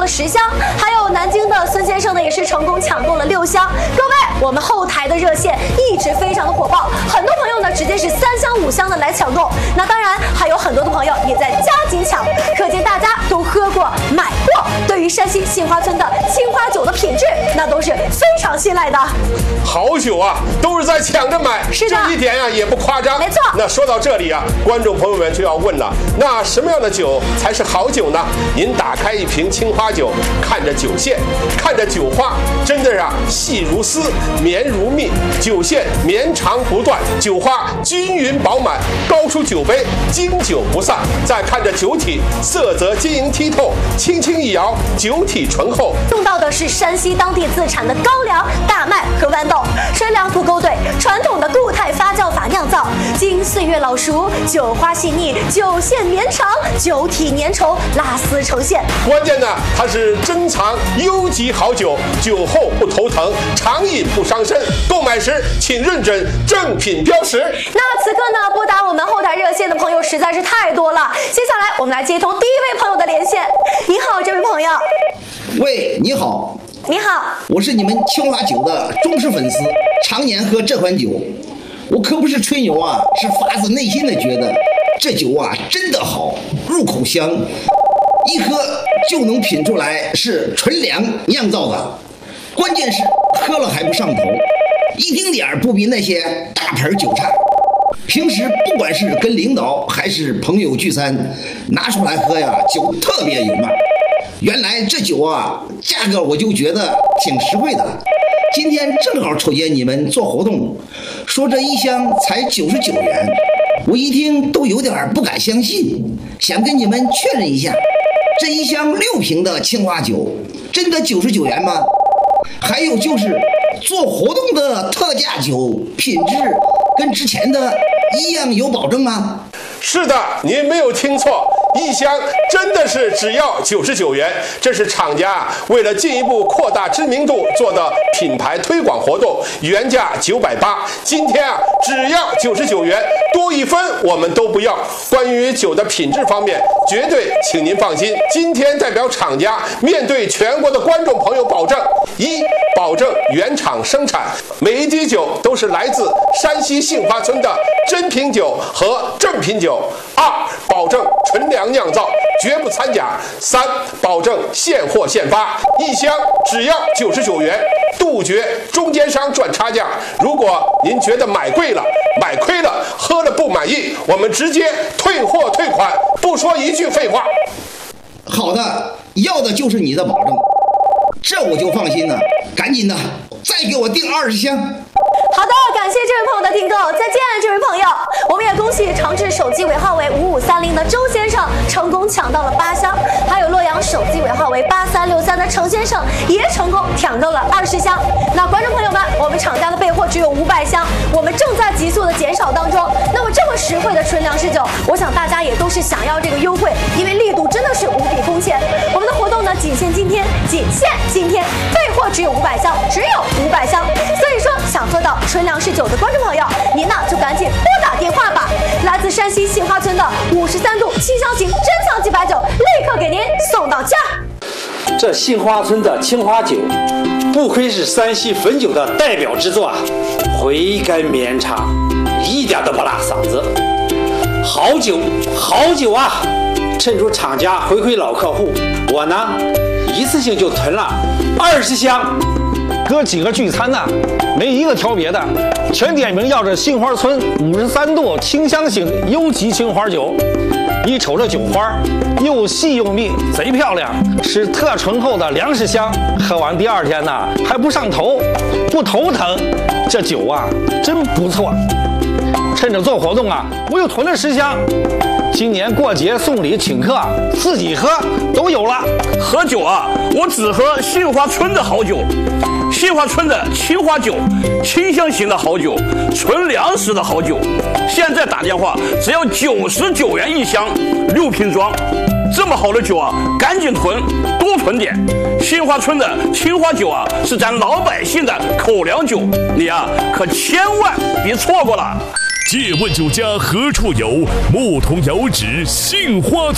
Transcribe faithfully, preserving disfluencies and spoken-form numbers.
十箱，还有南京的孙先生呢，也是成功抢购了六箱。各位，我们后台的热线一直非常的火爆，很多朋友呢直接是三箱五箱的来抢购。那当然还有很多的朋友也在加紧抢，可见大家都喝过买过，对于山西杏花村的青花酒的品质，那都是非常信赖的。 好酒啊，都是在抢着买， 是的， 这一点呀、啊、也不夸张。 没错。 那说到这里啊，观众朋友们就要问了，那什么样的酒才是好酒呢？您打开一瓶青花酒，看着酒线，看着酒花，真的啊，细如丝，绵如蜜，酒线绵长不断，酒花均匀饱满，高出酒杯，经久不散。再看着酒体，色泽晶莹剔透，轻轻一摇，酒体醇厚。 用到的是山西当地自产的高粱、大麦和豌豆，纯粮不勾兑，传统的固态发酵法酿造，经岁月老熟，酒花细腻，酒线绵长，酒体粘稠，拉丝呈现。 关键呢，它是珍藏优级好酒，酒后不头疼，长饮不伤身。购买时请认准正品标识。 那此刻呢，拨打我们后台热线的朋友实在是太多了，接下来我们来接通第一位朋友的连线。你好，这位朋友。 喂，你好。 你好， 我是你们青花酒的忠实粉丝，常年喝这款酒。我可不是吹牛啊，是发自内心的觉得这酒啊真的好，入口香，一喝就能品出来是纯粮酿造的。关键是喝了还不上头，一丁点儿不比那些大盆酒差。平时不管是跟领导还是朋友聚餐，拿出来喝呀，酒特别有卖。原来这酒啊，价格我就觉得挺实惠的。今天正好瞅见你们做活动，说这一箱才九十九元，我一听都有点不敢相信，想跟你们确认一下，这一箱六瓶的青花酒真的九十九元吗？还有就是做活动的特价酒品质跟之前的一样有保证吗？ 是的，您没有听错，一箱真的是只要九十九元，这是厂家为了进一步扩大知名度做的品牌推广活动，原价九百八，今天啊只要九十九元，多一分我们都不要。关于酒的品质方面，绝对请您放心，今天代表厂家面对全国的观众朋友保证：一，保证原厂生产，每一滴酒都是来自山西杏花村的真品酒和正品酒；二，保证纯粮酿造，绝不掺假；三，保证现货现发，一箱只要九十九元，杜绝中间商赚差价。如果您觉得买贵了、买亏了、喝了不满意，我们直接退货退款，不说一句废话。 好的，要的就是你的保证，这我就放心了。赶紧的，再给我订二十箱。 好的，感谢这位朋友的订购，再见，这位朋友。我们也恭喜长治手机尾号为五五三零的周先生成功抢到了八箱，还有洛阳手机尾号为八三六三的程先生也成功抢到了二十箱。那观众朋友们，我们厂家的备货只有五百箱，我们正在急速的减少当中。那么这么实惠的纯粮食酒，我想大家也都是想要这个优惠，因为力度真的是无比空前。我们的活动呢，仅限今天，仅限今天，备货只有五百箱，只有五百箱。所以说，想喝到纯粮食酒的观众朋友，您呢就赶紧拨打电话吧。来自山西杏花村的五十三度清香型珍藏级白酒，立刻给您送到家。 这杏花村的青花酒，不愧是山西汾酒的代表之作啊，回甘绵长，一点都不辣嗓子。好酒，好酒啊！趁着厂家回馈老客户，我呢一次性就囤了二十箱。 哥几个聚餐呢，没一个挑别的，全点名要这杏花村五十三度清香型优级青花酒。一瞅这酒花，又细又密，贼漂亮，是特醇厚的粮食香。喝完第二天呢，还不上头，不头疼。这酒啊，真不错。趁着做活动啊，我又囤了十箱。今年过节送礼请客，自己喝都有了。 喝酒啊，我只喝杏花村的好酒。杏花村的青花酒，清香型的好酒，纯粮食的好酒。现在打电话只要九十九元一箱，六瓶装。这么好的酒啊，赶紧囤，多囤点。杏花村的青花酒啊，是咱老百姓的口粮酒，你啊可千万别错过了。 借问酒家何处有？牧童遥指杏花村。